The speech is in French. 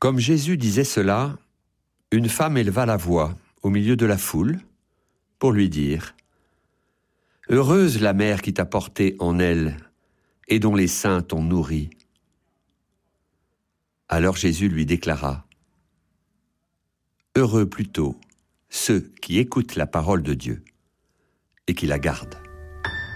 Comme Jésus disait cela, une femme éleva la voix au milieu de la foule pour lui dire « Heureuse la mère qui t'a porté en elle et dont les seins t'ont nourri. » Alors Jésus lui déclara « Heureux plutôt ceux qui écoutent la parole de Dieu et qui la gardent. »